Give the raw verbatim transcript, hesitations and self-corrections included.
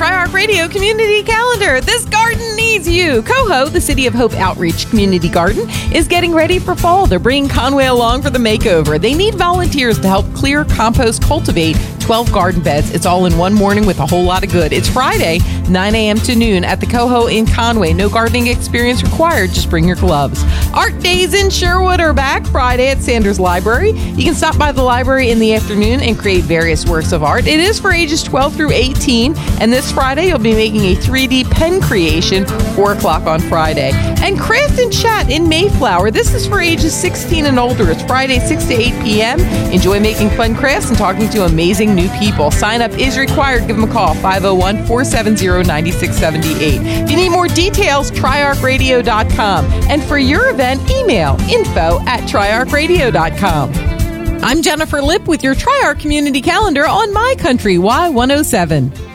Tri-Arc Radio Community Calendar. This garden needs you. Coho, the City of Hope Outreach Community Garden, is getting ready for fall. They're bringing Conway along for the makeover. They need volunteers to help clear, compost, cultivate twelve garden beds. It's all in one morning with a whole lot of good. It's Friday, nine a.m. to noon at the Coho in Conway. No gardening experience required. Just bring your gloves. Art Days in Sherwood are back Friday at Sanders Library. You can stop by the library in the afternoon and create various works of art. It is for ages twelve through eighteen, and this Friday you'll be making a three D pen creation, four o'clock on Friday. And Craft and Chat in Mayflower. This is for ages sixteen and older. It's Friday, six to eight p.m. Enjoy making fun crafts and talking to amazing new people. Sign up is required. Give them a call, five oh one, four seven zero, nine six seven eight. If you need more details, tri arc radio dot com. And for your event, email info at tri arc radio dot com. I'm Jennifer Lipp with your Tri-Arc Community Calendar on My Country Y one oh seven.